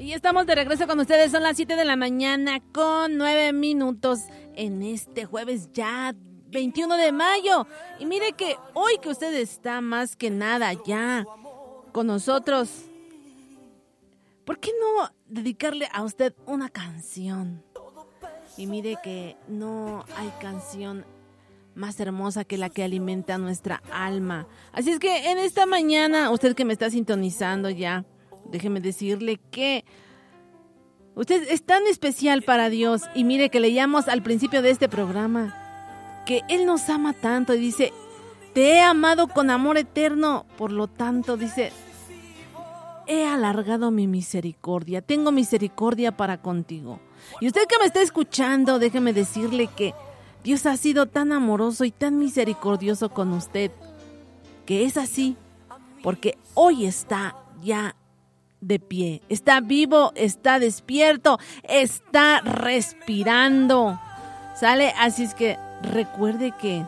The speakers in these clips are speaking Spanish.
Y estamos de regreso con ustedes, son las 7 de la mañana con 9 minutos en este jueves ya 21 de mayo. Y mire que hoy que usted está más que nada ya con nosotros, ¿por qué no dedicarle a usted una canción? Y mire que no hay canción más hermosa que la que alimenta nuestra alma. Así es que en esta mañana, usted que me está sintonizando ya, déjeme decirle que usted es tan especial para Dios. Y mire que leíamos al principio de este programa que Él nos ama tanto y dice, te he amado con amor eterno. Por lo tanto, dice, he alargado mi misericordia, tengo misericordia para contigo. Y usted que me está escuchando, déjeme decirle que Dios ha sido tan amoroso y tan misericordioso con usted, que es así, porque hoy está ya de pie, está vivo, está despierto, está respirando, ¿sale? Así es que recuerde que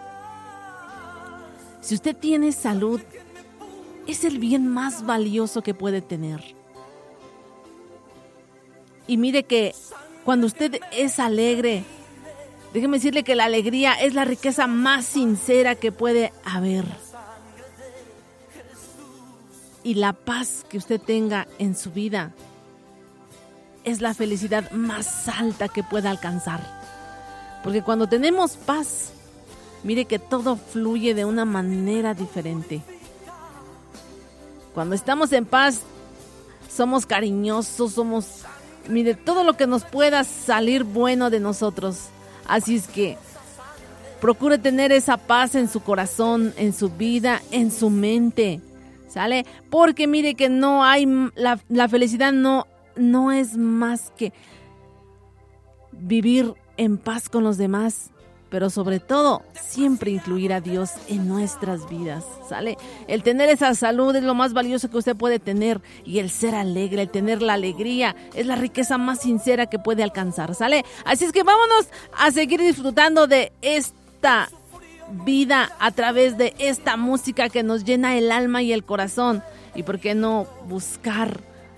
si usted tiene salud, es el bien más valioso que puede tener. Y mire que cuando usted es alegre, déjeme decirle que la alegría es la riqueza más sincera que puede haber. Y la paz que usted tenga en su vida es la felicidad más alta que pueda alcanzar. Porque cuando tenemos paz, mire que todo fluye de una manera diferente. Cuando estamos en paz, somos cariñosos, mire, todo lo que nos pueda salir bueno de nosotros. Así es que procure tener esa paz en su corazón, en su vida, en su mente, ¿sale? Porque mire que no hay, la felicidad no es más que vivir en paz con los demás, pero sobre todo siempre incluir a Dios en nuestras vidas, ¿sale? El tener esa salud es lo más valioso que usted puede tener, y el ser alegre, el tener la alegría es la riqueza más sincera que puede alcanzar, ¿sale? Así es que vámonos a seguir disfrutando de esta vida a través de esta música que nos llena el alma y el corazón. Y por qué no buscar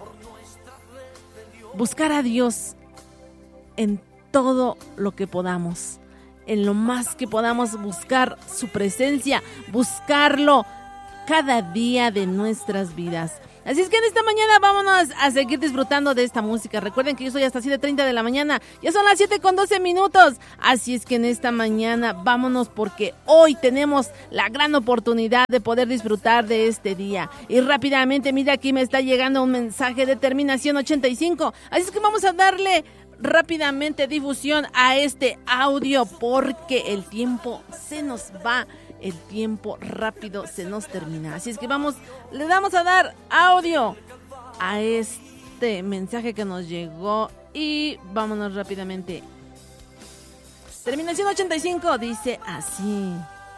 a Dios en todo lo que podamos, en lo más que podamos, buscar su presencia, buscarlo cada día de nuestras vidas. Así es que en esta mañana vámonos a seguir disfrutando de esta música. Recuerden que yo soy hasta 7:30 de la mañana, ya son las 7:12. Así es que en esta mañana vámonos, porque hoy tenemos la gran oportunidad de poder disfrutar de este día. Y rápidamente, mira, aquí me está llegando un mensaje de terminación 85. Así es que vamos a darle rápidamente difusión a este audio, porque el tiempo se nos va, el tiempo rápido se nos termina. Así es que le vamos a dar audio a este mensaje que nos llegó y vámonos rápidamente. Terminación 85 dice así.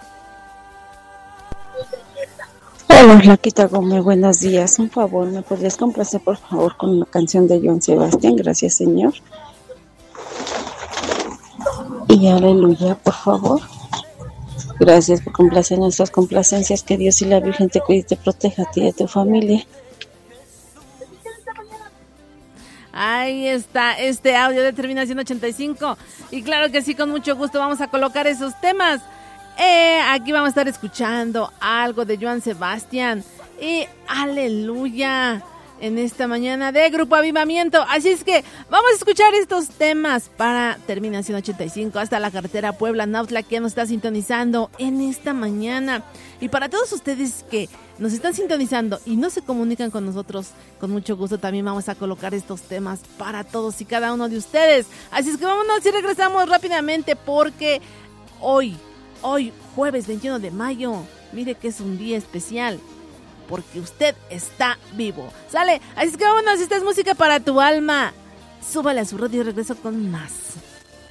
Hola, Flaquita Gómez, buenos días. Un favor, ¿me podrías complacer por favor con una canción de Joan Sebastián? Gracias, Señor. Y aleluya, por favor. Gracias por complacer nuestras complacencias. Que Dios y la Virgen te cuide y te proteja a ti y a tu familia. Ahí está este audio de terminación 85. Y claro que sí, con mucho gusto vamos a colocar esos temas. Aquí vamos a estar escuchando algo de Joan Sebastián. Y aleluya, en esta mañana de Grupo Avivamiento. Así es que vamos a escuchar estos temas para terminación 85 hasta la carretera Puebla-Nautla, que nos está sintonizando en esta mañana. Y para todos ustedes que nos están sintonizando y no se comunican con nosotros, con mucho gusto también vamos a colocar estos temas para todos y cada uno de ustedes. Así es que vámonos y regresamos rápidamente, porque hoy, jueves 21 de mayo, mire que es un día especial, porque usted está vivo, ¿sale? Así es que vámonos, esta es música para tu alma. Súbale a su radio y regreso con más.